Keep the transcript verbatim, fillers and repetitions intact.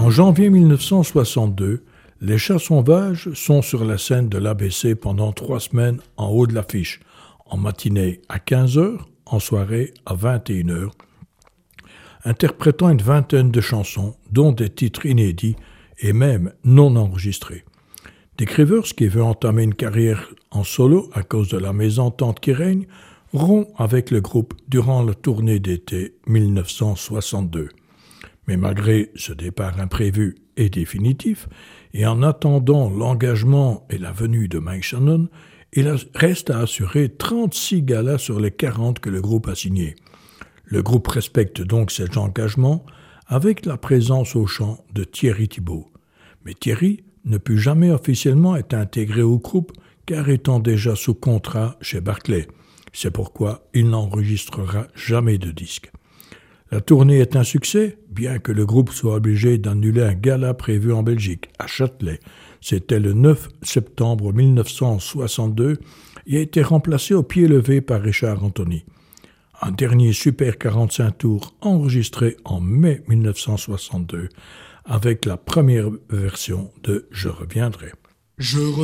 En janvier mille neuf cent soixante-deux, les Chats sauvages sont sur la scène de l'A B C pendant trois semaines en haut de l'affiche, en matinée à quinze heures, en soirée à vingt et une heures, interprétant une vingtaine de chansons, dont des titres inédits et même non enregistrés. Dick Rivers, qui veut entamer une carrière en solo à cause de la mésentente qui règne, rompt avec le groupe durant la tournée d'été mille neuf cent soixante-deux. Mais malgré ce départ imprévu et définitif, et en attendant l'engagement et la venue de Mike Shannon, il reste à assurer trente-six galas sur les quarante que le groupe a signés. Le groupe respecte donc cet engagement avec la présence au chant de Thierry Thibault. Mais Thierry ne put jamais officiellement être intégré au groupe car étant déjà sous contrat chez Barclay. C'est pourquoi il n'enregistrera jamais de disque. La tournée est un succès, bien que le groupe soit obligé d'annuler un gala prévu en Belgique, à Châtelet. C'était le neuf septembre mille neuf cent soixante-deux et a été remplacé au pied levé par Richard Anthony. Un dernier Super quarante-cinq tours enregistré en mai mille neuf cent soixante-deux avec la première version de « Je reviendrai ». Je